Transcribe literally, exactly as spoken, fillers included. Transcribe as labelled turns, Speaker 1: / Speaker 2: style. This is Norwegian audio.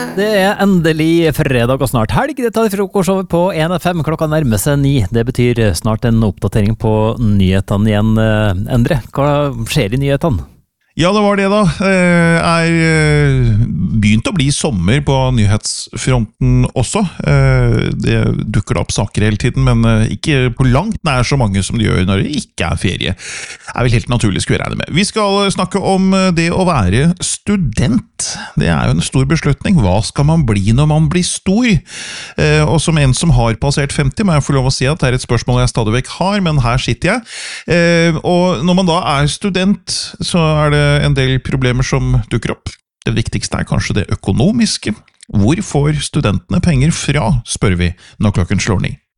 Speaker 1: Det er endelig fredag og snart helg. Det tar frokostshowet på en F M. Klokka nærmer seg ni. Det betyr snart en oppdatering på nyhetene igjen. Endre, hva skjer i nyhetene?
Speaker 2: Ja, det var det da. Det er begynt å bli sommer på nyhetsfronten også. Det dukker da opp saker hele tiden, men ikke på langt nær så mange som det gjør når det ikke er ferie. Det er vel helt naturlig skulle jeg regne med. Vi skal snakke om det å være student. Det er jo en stor beslutning. Hva skal man bli når man blir stor? Og som en som har passert femti, må jeg få lov å si at det er et spørsmål jeg stadig vekk har, men her sitter jeg. Og når man da er student, så er det en del problemer som dukker opp. Det viktigste er kanskje det økonomiske. Hvor får studentene penger fra, spør vi når klokken slår ni.